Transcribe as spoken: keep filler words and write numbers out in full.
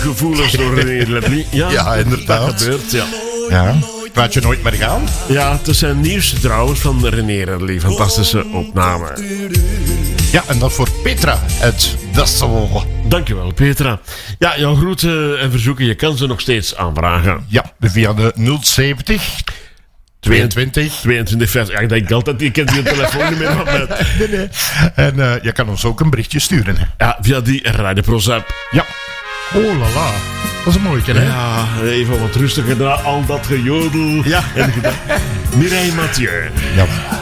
gevoelens door René Lebly. Ja, ja, inderdaad. Dat gebeurt, ja. Ja, laat je nooit meer gaan. Ja, het is zijn nieuwste trouwens van René Lebly. Fantastische opname. Ja, en dat voor Petra uit Dessel. Dankjewel, Petra. Ja, jouw groeten en verzoeken, je kan ze nog steeds aanvragen. Ja, via de nul zeventig tweeëntwintig tweeëntwintig vijftig. Ja, ik denk altijd, je kent die telefoonnummer van mij. Nee, nee. En uh, je kan ons ook een berichtje sturen. Hè. Ja, via die Radio Pros app. Ja. Oh la la. Dat is een mooie, hè? Ja, even wat rustiger na al dat gejodel. Ja. En gedaan. Mireille Mathieu. Ja.